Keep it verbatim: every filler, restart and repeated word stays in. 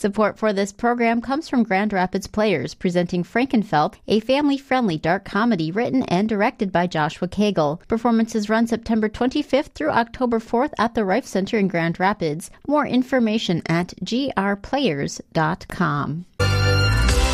Support for this program comes from Grand Rapids Players, presenting Frankenfeld, a family-friendly dark comedy written and directed by Joshua Cagle. Performances run September twenty-fifth through October fourth at the Rife Center in Grand Rapids. More information at g r players dot com.